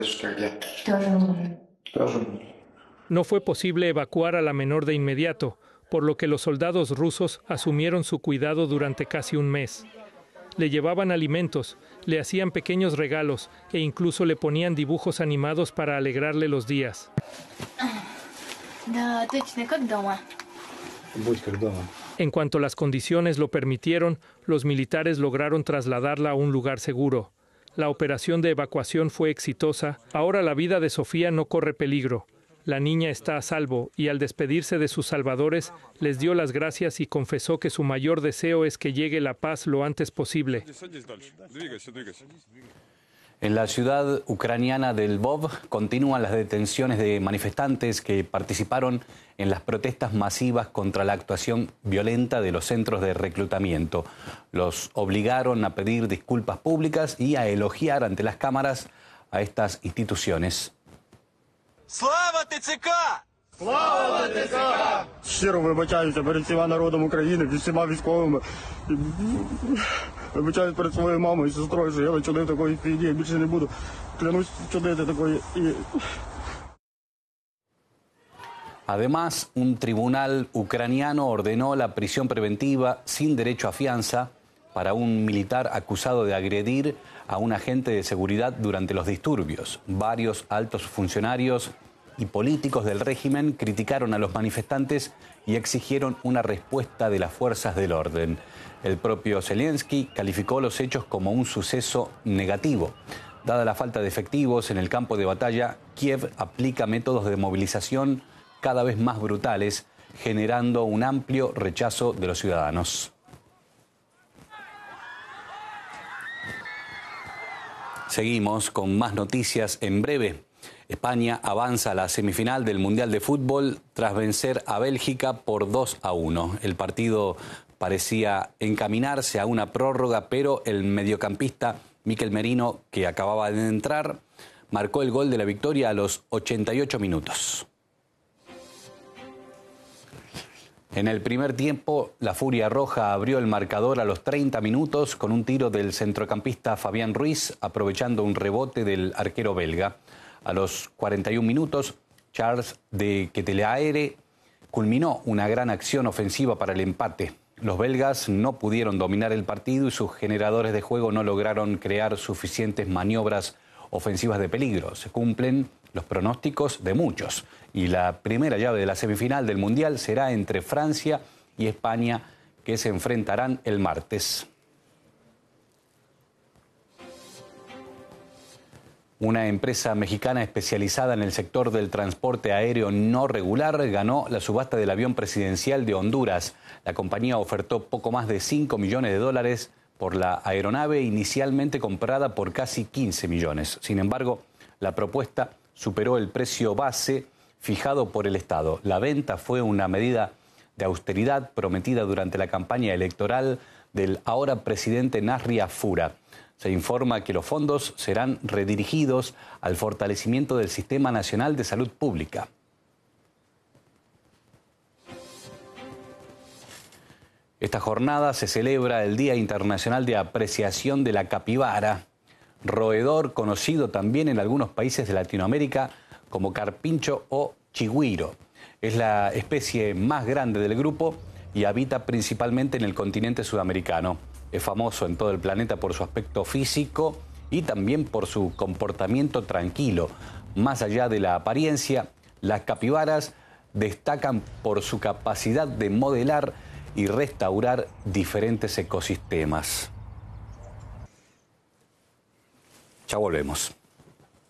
No fue posible evacuar a la menor de inmediato, por lo que los soldados rusos asumieron su cuidado durante casi un mes. Le llevaban alimentos, le hacían pequeños regalos e incluso le ponían dibujos animados para alegrarle los días. En cuanto las condiciones lo permitieron, los militares lograron trasladarla a un lugar seguro. La operación de evacuación fue exitosa. Ahora la vida de Sofía no corre peligro. La niña está a salvo y al despedirse de sus salvadores les dio las gracias y confesó que su mayor deseo es que llegue la paz lo antes posible. En la ciudad ucraniana de Lvov continúan las detenciones de manifestantes que participaron en las protestas masivas contra la actuación violenta de los centros de reclutamiento. Los obligaron a pedir disculpas públicas y a elogiar ante las cámaras a estas instituciones. Слава ТЦК! Слава ТЦК! Щиро вибачаюся перед всіма народом України, перед всіма військовими. Вибачаюся перед своєю мамою і сестрою, що я вчинив такої фігні, я більше не буду. Клянусь вчинити такої. Además, un tribunal ucraniano ordenó la prisión preventiva sin derecho a fianza para un militar acusado de agredir a un agente de seguridad durante los disturbios. Varios altos funcionarios y políticos del régimen criticaron a los manifestantes y exigieron una respuesta de las fuerzas del orden. El propio Zelensky calificó los hechos como un suceso negativo. Dada la falta de efectivos en el campo de batalla, Kiev aplica métodos de movilización cada vez más brutales, generando un amplio rechazo de los ciudadanos. Seguimos con más noticias en breve. España avanza a la semifinal del Mundial de Fútbol tras vencer a Bélgica por 2-1. El partido parecía encaminarse a una prórroga, pero el mediocampista Mikel Merino, que acababa de entrar, marcó el gol de la victoria a los 88 minutos. En el primer tiempo, la Furia Roja abrió el marcador a los 30 minutos con un tiro del centrocampista Fabián Ruiz, aprovechando un rebote del arquero belga. A los 41 minutos, Charles de Ketelaere culminó una gran acción ofensiva para el empate. Los belgas no pudieron dominar el partido y sus generadores de juego no lograron crear suficientes maniobras ofensivas de peligro. Se cumplen los pronósticos de muchos. Y la primera llave de la semifinal del Mundial será entre Francia y España, que se enfrentarán el martes. Una empresa mexicana especializada en el sector del transporte aéreo no regular ganó la subasta del avión presidencial de Honduras. La compañía ofertó poco más de $5 millones por la aeronave inicialmente comprada por casi 15 millones. Sin embargo, la propuesta superó el precio base fijado por el Estado. La venta fue una medida de austeridad prometida durante la campaña electoral del ahora presidente Nasri Afura. Se informa que los fondos serán redirigidos al fortalecimiento del Sistema Nacional de Salud Pública. Esta jornada se celebra el Día Internacional de Apreciación de la Capibara, roedor conocido también en algunos países de Latinoamérica como carpincho o chigüiro. Es la especie más grande del grupo y habita principalmente en el continente sudamericano. Es famoso en todo el planeta por su aspecto físico y también por su comportamiento tranquilo. Más allá de la apariencia, las capibaras destacan por su capacidad de modelar y restaurar diferentes ecosistemas. Ya volvemos.